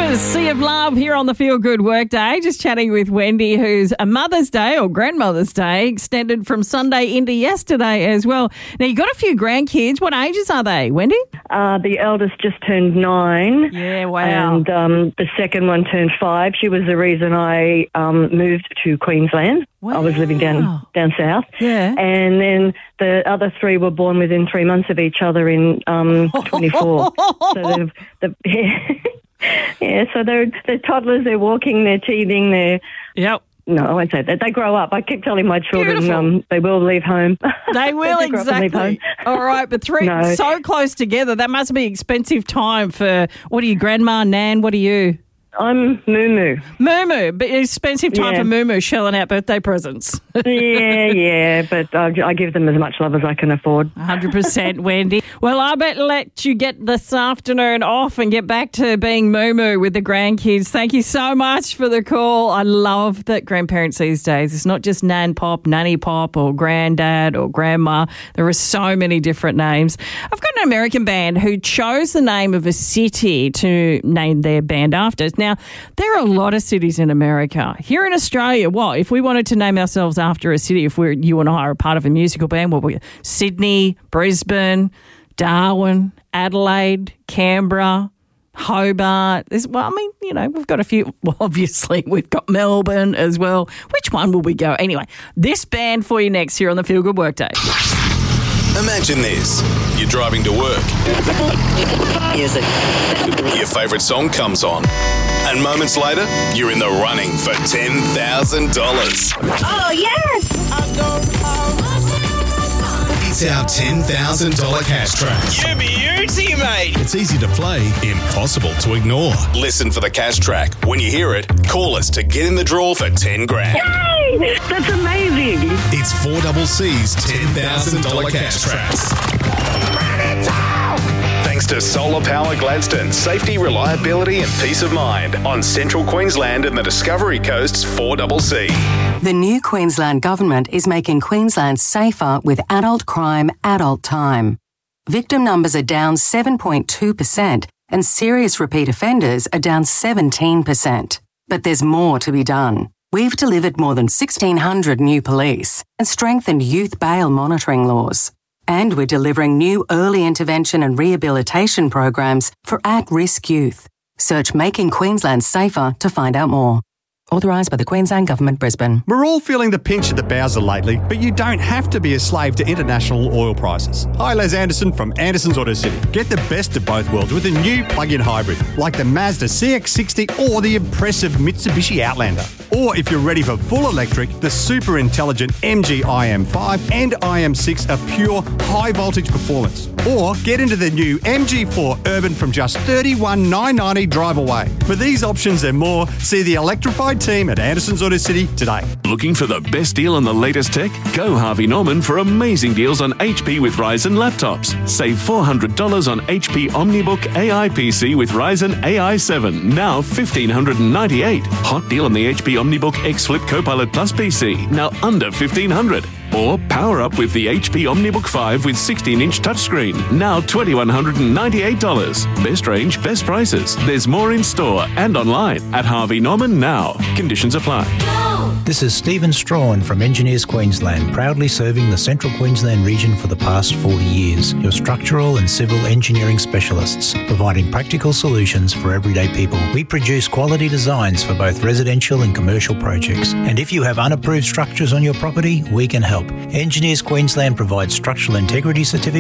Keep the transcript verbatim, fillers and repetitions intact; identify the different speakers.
Speaker 1: Whispers, Sea of Love here on the Feel Good Workday. Just chatting with Wendy, who's a Mother's Day or Grandmother's Day extended from Sunday into yesterday as well. Now, you got a few grandkids. What ages are they, Wendy?
Speaker 2: Uh, the eldest just turned nine.
Speaker 1: Yeah, wow.
Speaker 2: And um, the second one turned five. She was the reason I um, moved to Queensland.
Speaker 1: Wow.
Speaker 2: I was living down down south.
Speaker 1: Yeah.
Speaker 2: And then the other three were born within three months of each other in um, twenty-four. So the yeah, yeah, so they're they're toddlers. They're walking. They're teething. They're
Speaker 1: Yep.
Speaker 2: No, I won't say that. They grow up. I keep telling my children um, they will leave home.
Speaker 1: They will,
Speaker 2: they
Speaker 1: exactly. All right, but three
Speaker 2: No.
Speaker 1: so close together. That must be expensive time for, what are you, Grandma, Nan, what are you?
Speaker 2: I'm Moo
Speaker 1: Moo Moo, but expensive time
Speaker 2: Yeah.
Speaker 1: for Moo Moo shelling out birthday presents.
Speaker 2: yeah, yeah, but I, I give them as much love as I can afford.
Speaker 1: one hundred percent, Wendy. Well, I better let you get this afternoon off and get back to being Moo Moo with the grandkids. Thank you so much for the call. I love that grandparents these days. It's not just Nan Pop, Nanny Pop, or Granddad or Grandma. There are so many different names. I've got an American band who chose the name of a city to name their band after. Now, there are a lot of cities in America. Here in Australia, what if we wanted to name ourselves after a city? If we're you and I are a part of a musical band, what we Sydney, Brisbane, Darwin, Adelaide, Canberra, Hobart. There's, well, I mean, you know, we've got a few. Well, obviously, we've got Melbourne as well. Which one will we go? Anyway, this band for you next here on the Feel Good Workday.
Speaker 3: Imagine this. You're driving to work.
Speaker 4: Music.
Speaker 3: Your favourite song comes on. And moments later, you're in the running for ten thousand dollars.
Speaker 4: Oh, yes!
Speaker 3: It's our ten thousand dollars cash track.
Speaker 5: You beauty, mate.
Speaker 3: It's easy to play, impossible to ignore. Listen for the cash track. When you hear it, call us to get in the draw for ten grand.
Speaker 2: Yay! That's amazing.
Speaker 3: It's four double C's ten thousand dollars cash tracks. Thanks to Solar Power Gladstone, safety, reliability and peace of mind on Central Queensland and the Discovery Coast's four double C.
Speaker 6: The new Queensland Government is making Queensland safer with adult crime, adult time. Victim numbers are down seven point two percent and serious repeat offenders are down seventeen percent. But there's more to be done. We've delivered more than sixteen hundred new police and strengthened youth bail monitoring laws. And we're delivering new early intervention and rehabilitation programs for at-risk youth. Search Making Queensland Safer to find out more. Authorised by the Queensland Government, Brisbane.
Speaker 7: We're all feeling the pinch at the Bowser lately, but you don't have to be a slave to international oil prices. Hi, Les Anderson from Anderson's Auto City. Get the best of both worlds with a new plug-in hybrid, like the Mazda C X sixty or the impressive Mitsubishi Outlander. Or if you're ready for full electric, the super intelligent M G I M five and I M six are pure high-voltage performance. Or get into the new M G four Urban from just thirty-one thousand nine hundred ninety drive away. For these options and more, see the electrified team at Anderson's Auto City today.
Speaker 8: Looking for the best deal on the latest tech? Go Harvey Norman for amazing deals on H P with Ryzen laptops. Save four hundred dollars on H P OmniBook A I P C with Ryzen A I seven, now one thousand five hundred ninety-eight dollars. Hot deal on the H P OmniBook X Flip Copilot Plus P C, now under fifteen hundred dollars. Or power up with the H P OmniBook five with sixteen inch touchscreen, now two thousand one hundred ninety-eight dollars. Best range, best prices. There's more in store and online at Harvey Norman now. Conditions apply.
Speaker 9: This is Stephen Strawn from Engineers Queensland, proudly serving the Central Queensland region for the past forty years. Your structural and civil engineering specialists, providing practical solutions for everyday people. We produce quality designs for both residential and commercial projects. And if you have unapproved structures on your property, we can help. Engineers Queensland provides structural integrity certificates